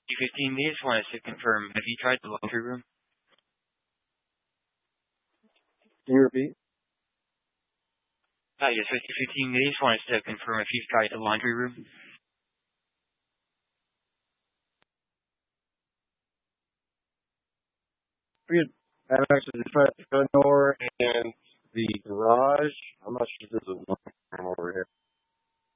15 days. Wanted to confirm. Have you tried the laundry room? Can you repeat? Yes, 15 days. Wanted to confirm if you've tried the laundry room. I've actually tried the front door and the garage. I'm not sure if there's a laundry room over here.